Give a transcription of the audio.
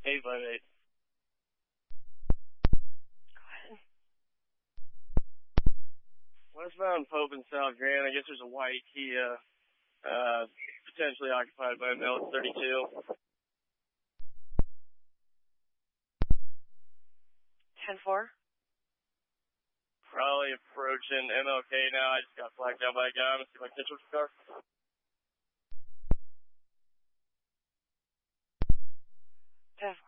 858. Go ahead. Westbound Pope and South Grand. I guess there's a white Kia, potentially occupied by a male at 32. 10-4. Probably approaching MLK now. I just got flagged down by a guy. I'm gonna see if I can catch up with the car. 10-4.